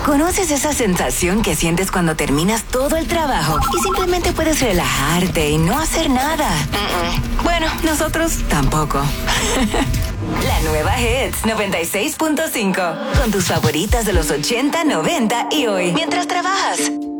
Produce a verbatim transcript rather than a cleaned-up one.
¿Conoces esa sensación que sientes cuando terminas todo el trabajo y simplemente puedes relajarte y no hacer nada? Mm-mm. Bueno, nosotros tampoco. La nueva Hits noventa y seis punto cinco. Con tus favoritas de los ochenta, noventa y hoy. Mientras trabajas.